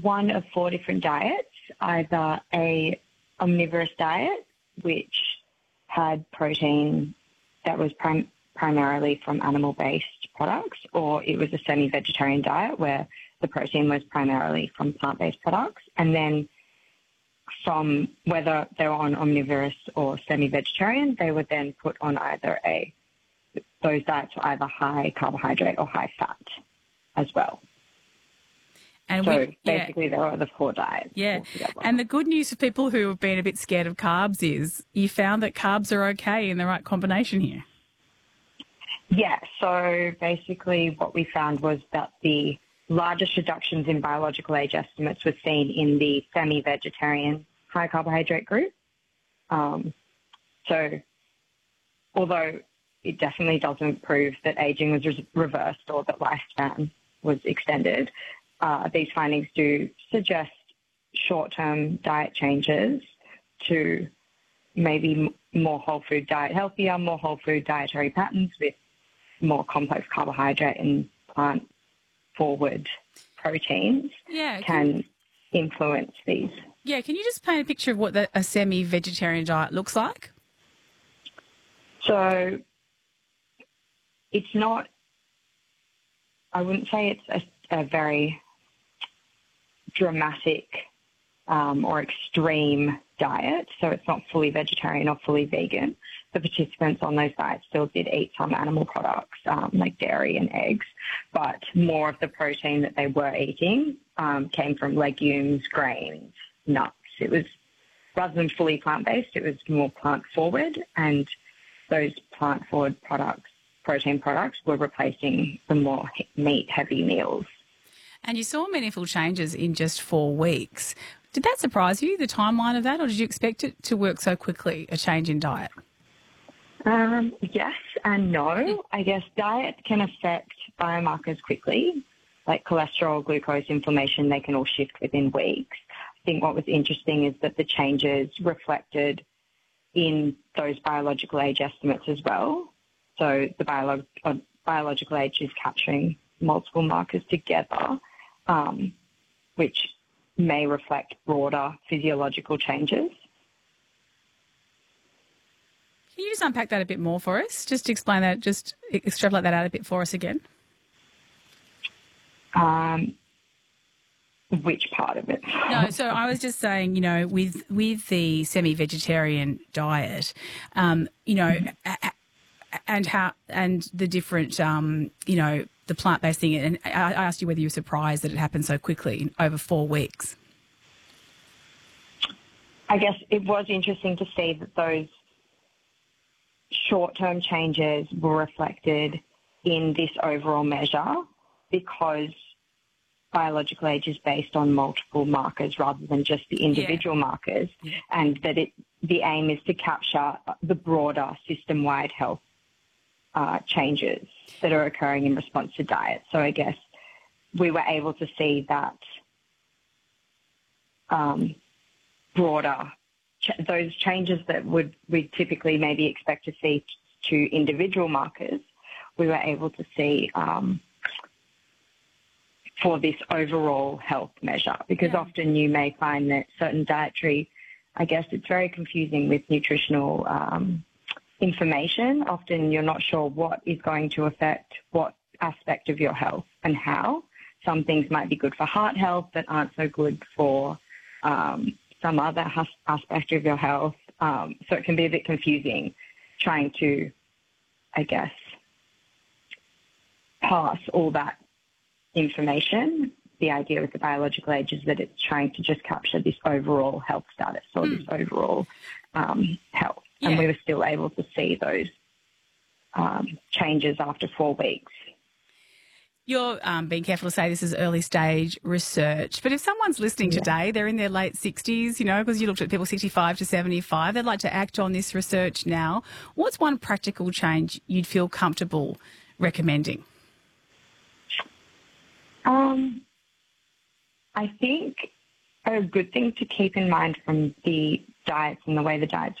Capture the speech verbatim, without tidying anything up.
one of four different diets, either a omnivorous diet, which had protein that was prim- primarily from animal-based products, or it was a semi-vegetarian diet where the protein was primarily from plant-based products. And then from whether they were on omnivorous or semi-vegetarian, they were then put on either a, those diets were either high carbohydrate or high fat as well. And so we, basically yeah. there are the four diets. Yeah. Altogether. And the good news for people who have been a bit scared of carbs is you found that carbs are okay in the right combination here. Yeah, so basically what we found was that the largest reductions in biological age estimates were seen in the semi-vegetarian high carbohydrate group. Um, so although it definitely doesn't prove that aging was re- reversed or that lifespan was extended, uh, these findings do suggest short-term diet changes to maybe m- more whole food diet, healthier, more whole food dietary patterns with more complex carbohydrate and plant-forward proteins yeah, can, can influence these. Yeah, can you just paint a picture of what the, a semi-vegetarian diet looks like? So it's not, I wouldn't say it's a, a very dramatic um, or extreme diet. So it's not fully vegetarian or fully vegan. The participants on those diets still did eat some animal products um, like dairy and eggs, but more of the protein that they were eating um, came from legumes, grains, nuts. It was, rather than fully plant-based, it was more plant-forward, and those plant-forward products, protein products, were replacing the more meat-heavy meals. And you saw meaningful changes in just four weeks. Did that surprise you, the timeline of that, or did you expect it to work so quickly, a change in diet? Um, yes and no. I guess diet can affect biomarkers quickly, like cholesterol, glucose, inflammation. They can all shift within weeks. I think what was interesting is that the changes reflected in those biological age estimates as well. So the biolo- uh, biological age is capturing multiple markers together, um, which may reflect broader physiological changes. Can you just unpack that a bit more for us? Just explain that, just extrapolate that out a bit for us again. Um, which part of it? No, so I was just saying, you know, with with the semi-vegetarian diet, um, you know, mm-hmm. and how and the different, um, you know, the plant-based thing. And I asked you whether you were surprised that it happened so quickly over four weeks. I guess it was interesting to see that those short-term changes were reflected in this overall measure because biological age is based on multiple markers rather than just the individual yeah. markers, yeah. and that it, the aim is to capture the broader system-wide health uh, changes that are occurring in response to diet. So I guess we were able to see that um, broader ch- those changes that would we typically maybe expect to see to individual markers, we were able to see um, for this overall health measure, because yeah. often you may find that certain dietary, I guess it's very confusing with nutritional um, information. Often you're not sure what is going to affect what aspect of your health and how. Some things might be good for heart health that aren't so good for um, some other has- aspect of your health. Um, so it can be a bit confusing trying to, I guess, pass all that information. The idea with the biological age is that it's trying to just capture this overall health status or mm. this overall um, health. Yeah. And we were still able to see those um, changes after four weeks. You're um, being careful to say this is early stage research, but if someone's listening yeah. today, they're in their late sixties, you know, because you looked at people sixty-five to seventy-five, they'd like to act on this research now. What's one practical change you'd feel comfortable recommending? Um, I think a good thing to keep in mind from the diets and the way the diets